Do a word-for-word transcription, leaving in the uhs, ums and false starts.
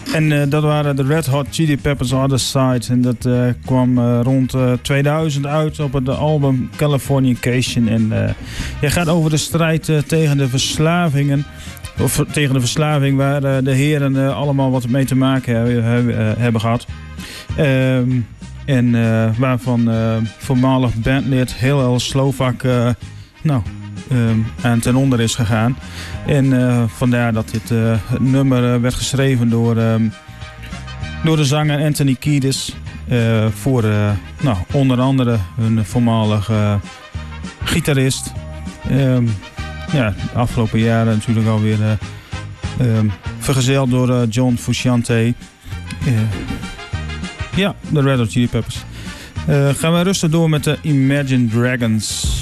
En uh, dat waren de Red Hot Chili Peppers Other Side. En dat uh, kwam uh, rond uh, tweeduizend uit op het album Californication. En uh, je gaat over de strijd uh, tegen de verslavingen. Of tegen de verslaving waar uh, de heren uh, allemaal wat mee te maken hebben, hebben, uh, hebben gehad. Um, en uh, waarvan uh, voormalig bandlid heel El Slovak uh, nou, um, aan ten onder is gegaan. En uh, vandaar dat dit uh, nummer uh, werd geschreven door, um, door de zanger Anthony Kiedis. Uh, voor uh, nou, onder andere een voormalig uh, gitarist. Um, ja, de afgelopen jaren natuurlijk alweer uh, um, vergezeld door uh, John Frusciante. Uh, ja, de Red Hot Chili Peppers. Uh, gaan we rustig door met de Imagine Dragons.